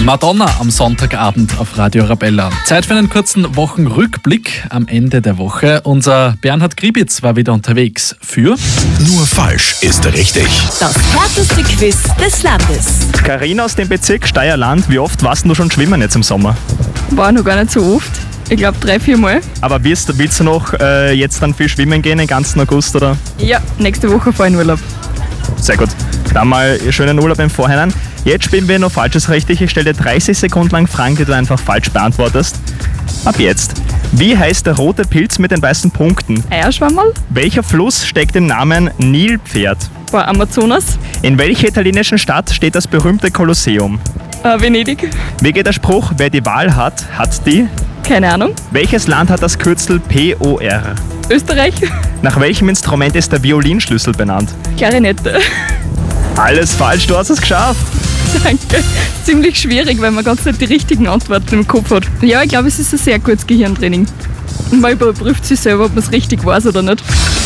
Madonna am Sonntagabend auf Radio Arabella. Zeit für einen kurzen Wochenrückblick am Ende der Woche. Unser Bernhard Gribitz war wieder unterwegs für Nur falsch ist richtig. Das härteste Quiz des Landes. Carina aus dem Bezirk Steierland, wie oft warst du schon schwimmen jetzt im Sommer? War noch gar nicht so oft. Ich glaube 3-4 Mal. Aber willst du noch jetzt dann viel schwimmen gehen, den ganzen August, oder? Ja, nächste Woche fahr ich in Urlaub. Sehr gut. Dann mal schönen Urlaub im Vorhinein. Jetzt spielen wir noch Falsches richtig. Ich stelle dir 30 Sekunden lang Fragen, die du einfach falsch beantwortest. Ab jetzt. Wie heißt der rote Pilz mit den weißen Punkten? Eierschwammerl? Welcher Fluss steckt im Namen Nilpferd? War Amazonas? In welcher italienischen Stadt steht das berühmte Kolosseum? Venedig? Wie geht der Spruch, wer die Wahl hat, hat die? Keine Ahnung. Welches Land hat das Kürzel POR? Österreich? Nach welchem Instrument ist der Violinschlüssel benannt? Klarinette. Alles falsch, du hast es geschafft. Danke. Ziemlich schwierig, weil man ganz nicht die richtigen Antworten im Kopf hat. Ja, ich glaube, es ist ein sehr gutes Gehirntraining. Und man überprüft sich selber, ob man es richtig weiß oder nicht.